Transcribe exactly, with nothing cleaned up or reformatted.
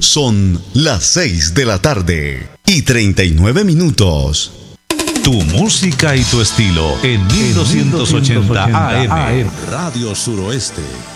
Son las seis de la tarde y treinta y nueve minutos. Tu música y tu estilo en mil doscientos ochenta A M. Radio Suroeste.